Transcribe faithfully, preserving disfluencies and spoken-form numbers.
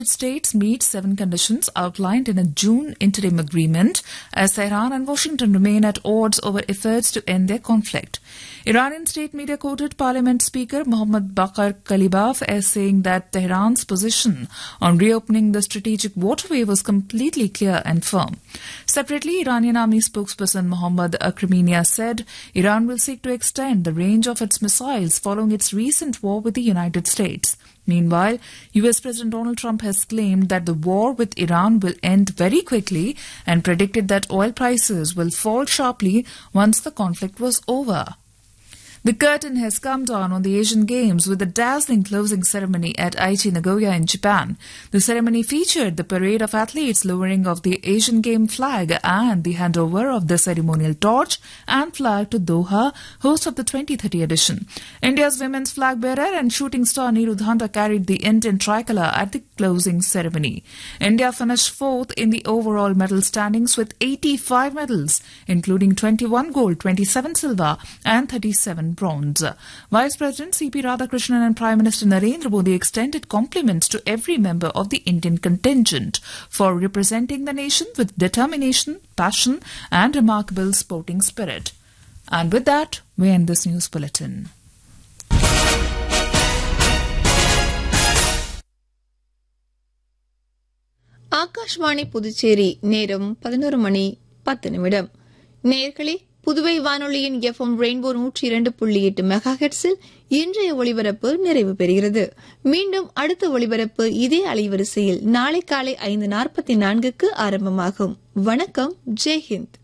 States meet seven conditions outlined in a June interim agreement as Tehran and Washington remain at odds over efforts to end their conflict. Iranian state media quoted Parliament Speaker Mohammad Baghir Kalibaf as saying that Tehran's position on reopening the strategic waterway was completely clear and firm. Separately, Iranian army spokesperson Mohammad Akraminia said Iran will seek to extend the range of its missiles following its recent war with the United States. Meanwhile, U S President Donald Trump has claimed that the war with Iran will end very quickly and predicted that oil prices will fall sharply once the conflict was over. The curtain has come down on the Asian Games with a dazzling closing ceremony at Aichi, Nagoya in Japan. The ceremony featured the parade of athletes lowering of the Asian Game flag and the handover of the ceremonial torch and flag to Doha, host of the twenty thirty edition. India's women's flag bearer and shooting star Neeru Dhanda carried the Indian tricolour at the closing ceremony. India finished fourth in the overall medal standings with eighty-five medals, including twenty-one gold, twenty-seven silver and thirty-seven bronze. Vice President C P Radhakrishnan and Prime Minister Narendra Modi extended compliments to every member of the Indian contingent for representing the nation with determination, passion and remarkable sporting spirit. And with that, we end this news bulletin. Akashvani Puducherry நேரம் பதினோரு மணி பத்து நிமிடம். நேர்களே, புதுவை வானொலியின் FM rainbow நூற்றி இரண்டு புள்ளி எட்டு மெகா ஹெர்ட்ஸில் இன்றைய ஒளிபரப்பு நிறைவு பெறுகிறது. மீண்டும் அடுத்த ஒளிபரப்பு இதே அலைவரிசையில் நாளை காலை ஐந்து நாற்பத்தி நான்குக்கு ஆரம்பமாகும். வணக்கம், ஜெய்ஹிந்த்.